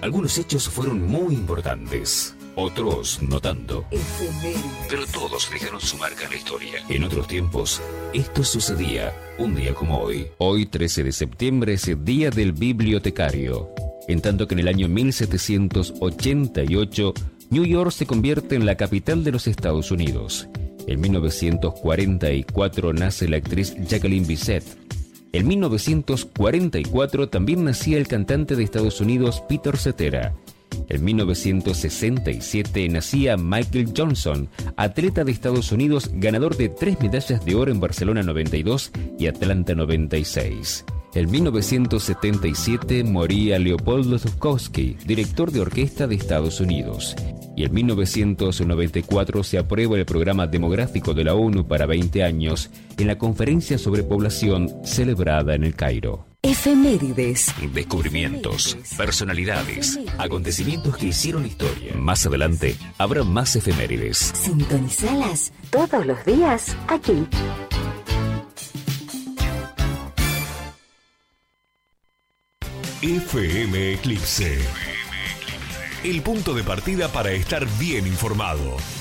Algunos hechos fueron muy importantes, otros no tanto. Pero todos dejaron su marca en la historia. En otros tiempos, esto sucedía un día como hoy. Hoy, 13 de septiembre, es el Día del Bibliotecario. En tanto que en el año 1788, New York se convierte en la capital de los Estados Unidos. En 1944 nace la actriz Jacqueline Bisset. En 1944 también nacía el cantante de Estados Unidos Peter Cetera. En 1967 nacía Michael Johnson, atleta de Estados Unidos, ganador de 3 medallas de oro en Barcelona 92 y Atlanta 96. En 1977 moría Leopoldo Zuchowski, director de orquesta de Estados Unidos. Y en 1994 se aprueba el programa demográfico de la ONU para 20 años en la conferencia sobre población celebrada en El Cairo. Efemérides. Descubrimientos, personalidades, acontecimientos que hicieron historia. Más adelante habrá más efemérides. Sintonizalas todos los días aquí. FM Eclipse. El punto de partida para estar bien informado.